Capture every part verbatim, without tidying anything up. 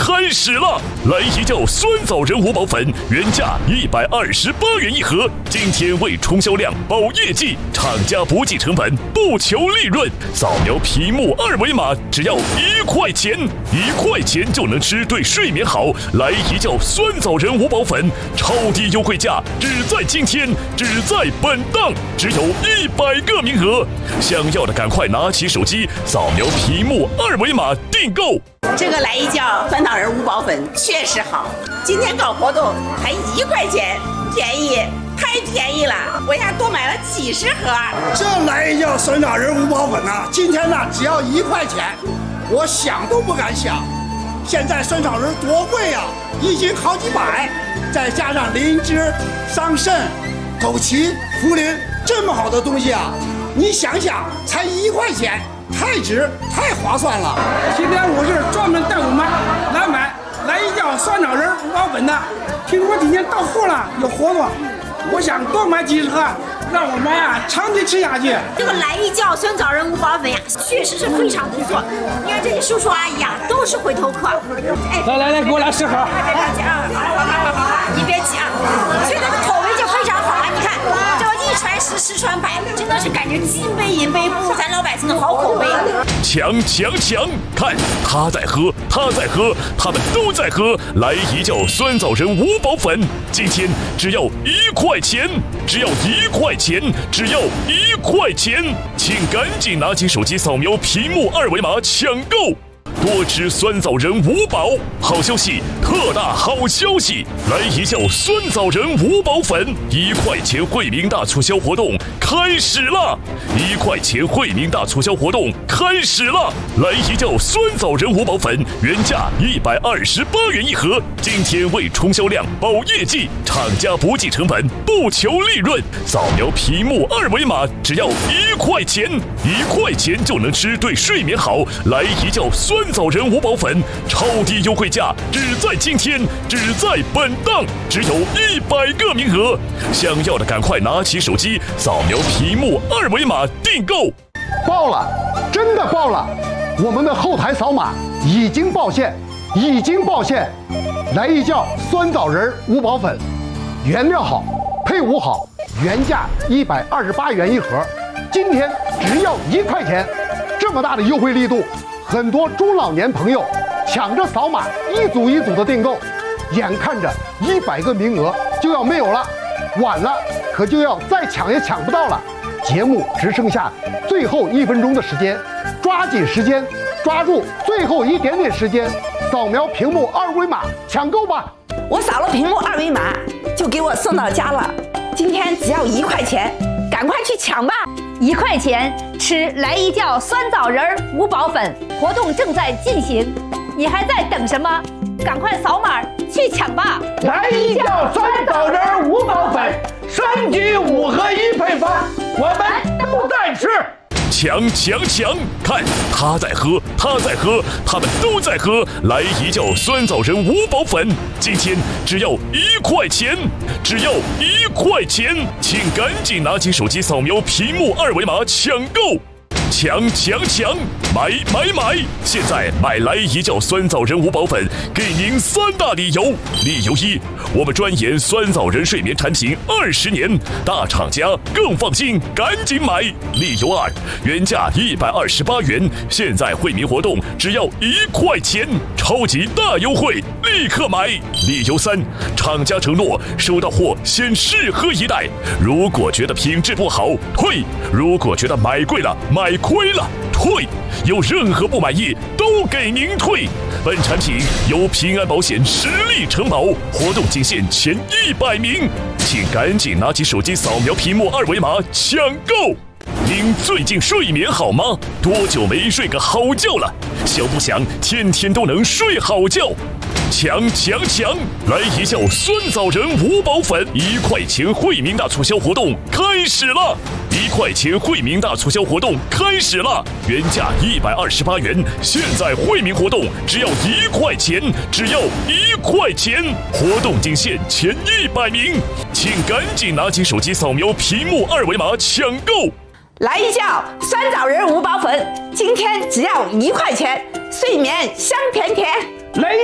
开始了！来一觉酸枣仁五宝粉，原价一百二十八元一盒，今天为冲销量、保业绩，厂家不计成本，不求利润。扫描屏幕二维码，只要一块钱，一块钱就能吃对睡眠好。来一觉酸枣仁五宝粉，超低优惠价，只在今天，只在本档，只有一百个名额。想要的赶快拿起手机，扫描屏幕二维码订购。 这个来一觉酸枣仁五宝粉确实好，今天搞活动还一块钱，便宜，太便宜了！我家多买了几十盒。 这来一觉酸枣仁五宝粉呢、啊，今天呢只要一块钱，我想都不敢想。现在酸枣仁多贵呀、啊，一斤好几百，再加上灵芝、桑葚、枸杞、茯苓，这么好的东西啊，你想想，才一块钱。太值，太划算了！ 今天我是专门带我们来买来一觉酸枣仁五宝粉的。听说今天到货了，有活动，我想多买几十盒，让我们呀长期吃下去。 这个来一觉酸枣仁五宝粉呀，确实是非常不错。你看这些叔叔阿姨啊，都是回头客。 哎，来来来，给我来十盒。 别着急啊，你别急啊，所以它的口味就非常好啊。你看，这个一传十，十传百，真的是感觉金杯银杯不咱老百姓的好口碑。 强强强！看他在喝，他在喝，他们都在喝。来一觉酸枣仁五宝粉，今天只要一块钱，只要一块钱，只要一块钱，请赶紧拿起手机扫描屏幕二维码抢购。多吃酸枣仁五宝，好消息，特大好消息！来一觉酸枣仁五宝粉，一块钱惠民大促销活动开始了！一块钱惠民大促销活动开始了！来一觉酸枣仁五宝粉，原价一百二十八元一盒，今天为冲销量、保业绩，厂家不计成本，不求利润。扫描屏幕二维码，只要一块钱，一块钱就能吃对睡眠好。来一觉酸枣仁五宝粉，超低优惠价，只在今天，只在本档，只有一百个名额。想要的赶快拿起手机，扫描屏幕二维码订购。 爆了，真的爆了！我们的后台扫码已经爆线，已经爆线。来一觉酸枣仁五宝粉，原料好，配伍好，原价一百二十八元一盒，今天只要一块钱，这么大的优惠力度。很多中老年朋友抢着扫码，一组一组的订购，眼看着一百个名额就要没有了，晚了可就要再抢也抢不到了。节目只剩下最后一分钟的时间，抓紧时间，抓住最后一点点时间，扫描屏幕二维码抢购吧！ 我扫了屏幕二维码，就给我送到家了。今天只要一块钱，赶快去抢吧！ 一块钱吃来一觉酸枣仁五宝粉，活动正在进行，你还在等什么？赶快扫码去抢吧！ 来一觉酸枣仁五宝粉，三斤五合一配方，我们都在吃。 强强强！看他在喝，他在喝，他们都在喝。来一觉酸枣仁五宝粉，今天只要一块钱，只要一块钱，请赶紧拿起手机扫描屏幕二维码抢购。强强强！买买买！现在买来一觉酸枣仁五宝粉，给您三大理由。理由一，我们专研酸枣仁睡眠产品二十年，大厂家更放心，赶紧买。理由二，原价一百二十八元，现在惠民活动只要一块钱，超级大优惠，立刻买。理由三，厂家承诺收到货先试喝一袋，如果觉得品质不好退，如果觉得买贵了买亏了退，有任何不满意都给您退。本产品由平安保险实力承保，活动仅限前一百名，请赶紧拿起手机扫描屏幕二维码抢购。您最近睡眠好吗？多久没睡个好觉了？想不想天天都能睡好觉？强强强！来一觉酸枣仁五宝粉，一块钱惠民大促销活动开始了！一块钱惠民大促销活动开始了，原价一百二十八元，现在惠民活动只要一块钱，只要一块钱，活动仅限前一百名，请赶紧拿起手机扫描屏幕二维码抢购。 来一觉酸枣仁五宝粉，今天只要一块钱，睡眠香甜甜。 来一觉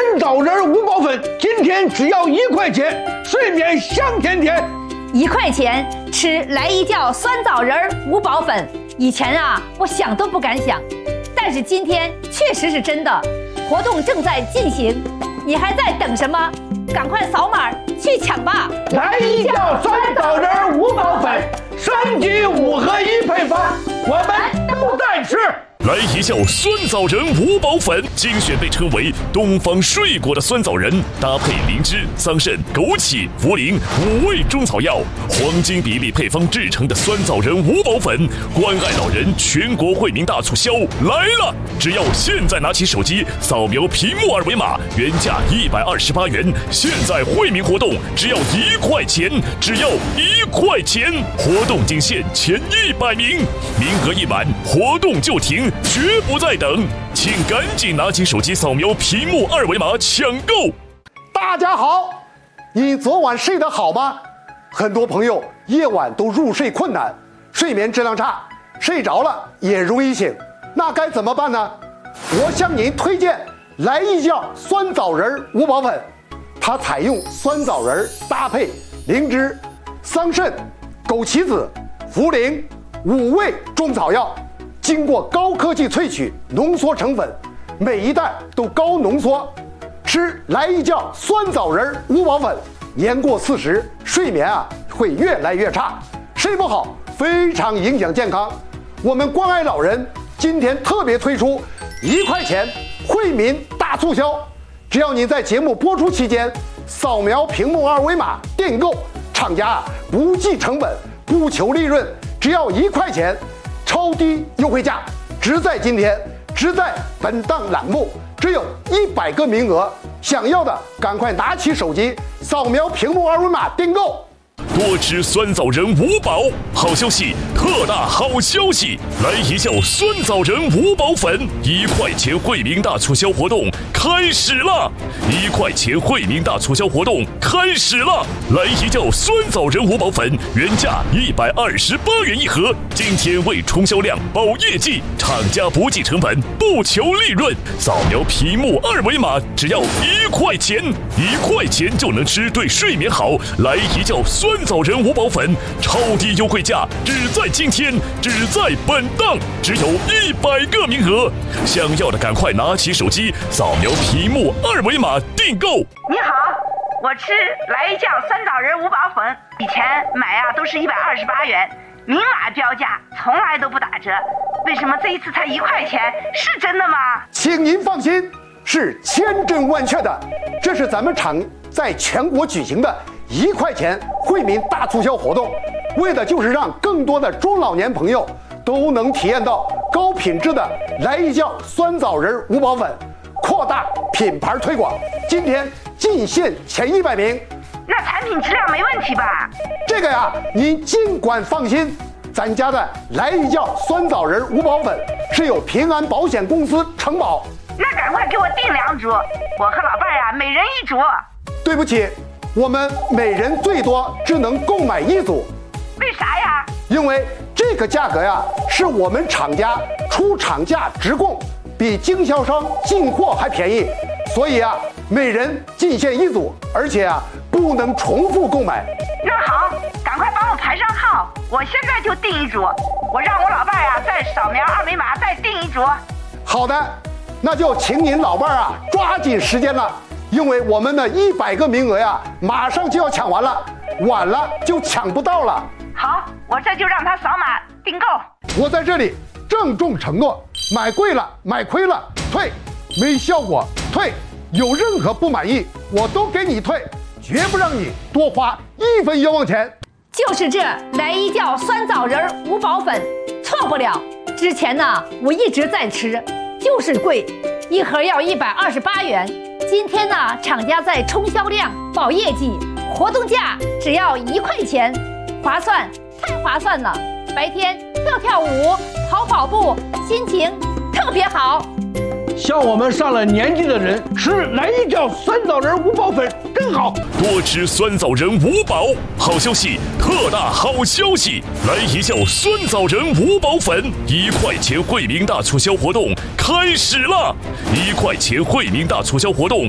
枣仁五宝粉，今天只要一块钱，睡眠香甜甜。 一块钱吃来一觉酸枣仁五宝粉，以前啊我想都不敢想，但是今天确实是真的。活动正在进行，你还在等什么？赶快扫码去抢吧！ 来一觉酸枣仁五宝粉，升级五合一配方，我们都在吃。 来一觉酸枣仁五宝粉精选被称为东方睡果的酸枣仁，搭配灵芝、桑葚、枸杞、茯苓五味中草药，黄金比例配方制成的酸枣仁五宝粉，关爱老人全国惠民大促销来了！只要现在拿起手机扫描屏幕二维码，原价一百二十八元，现在惠民活动只要一块钱，只要一块钱！活动仅限前一百名，名额一满，活动就停。绝不再等，请赶紧拿起手机扫描屏幕二维码抢购。 大家好，你昨晚睡得好吗？很多朋友夜晚都入睡困难，睡眠质量差，睡着了也容易醒，那该怎么办呢？我向您推荐来一觉酸枣仁五宝粉，它采用酸枣仁搭配灵芝、桑葚、枸杞子、茯苓五味中草药，经过高科技萃取浓缩成粉，每一袋都高浓缩。吃来一觉酸枣仁五宝粉，年过四十，睡眠啊会越来越差，睡不好非常影响健康。我们关爱老人今天特别推出一块钱惠民大促销，只要您在节目播出期间扫描屏幕二维码订购，厂家啊不计成本，不求利润，只要一块钱。超低优惠价，只在今天，只在本档栏目，只有一百个名额，想要的赶快拿起手机扫描屏幕二维码订购。 多吃酸枣仁五宝，好消息，特大好消息！来一觉酸枣仁五宝粉，一块钱惠民大促销活动开始了！一块钱惠民大促销活动开始了！来一觉酸枣仁五宝粉原价一百二十八元一盒，今天为冲销量、保业绩，厂家不计成本，不求利润，扫描屏幕二维码，只要一块钱，一块钱就能吃对睡眠好。来一觉酸枣仁五宝粉超低优惠价，只在今天，只在本档，只有一百个名额，想要的赶快拿起手机扫描屏幕二维码订购。 你好，我吃来一觉酸枣仁五宝粉，以前买啊都是一百二十八元，明码标价，从来都不打折，为什么这一次才一块钱？是真的吗？ 请您放心，是千真万确的，这是咱们厂在全国举行的一块钱惠民大促销活动，为的就是让更多的中老年朋友都能体验到高品质的来一觉酸枣仁五宝粉，扩大品牌推广。今天进线前一百名， 那产品质量没问题吧？ 这个呀，您尽管放心，咱家的来一觉酸枣仁五宝粉是由平安保险公司承保。 那赶快给我订两组，我和老伴儿呀每人一组。 对不起，我们每人最多只能购买一组。 为啥呀？ 因为这个价格呀，是我们厂家出厂价直供，比经销商进货还便宜，所以啊，每人进线一组，而且啊，不能重复购买。 那好，赶快帮我排上号，我现在就订一组，我让我老伴儿呀再扫描二维码再订一组。 好的，那就请您老伴儿啊抓紧时间了。因为我们的一百个名额呀，马上就要抢完了，晚了就抢不到了。 好，我这就让他扫码订购。 我在这里郑重承诺，买贵了买亏了退，没效果退，有任何不满意我都给你退，绝不让你多花一分冤枉钱。 就是这来一觉酸枣仁五宝粉，错不了。之前呢，我一直在吃，就是贵，一盒要一百二十八元。今天呢，厂家在冲销量、保业绩，活动价只要一块钱，划算，太划算了！白天跳跳舞、跑跑步，心情特别好。 像我们上了年纪的人吃来一觉酸枣仁五宝粉真好， 多吃酸枣仁五宝，好消息，特大好消息！来一觉酸枣仁五宝粉，一块钱惠民大促销活动开始了！一块钱惠民大促销活动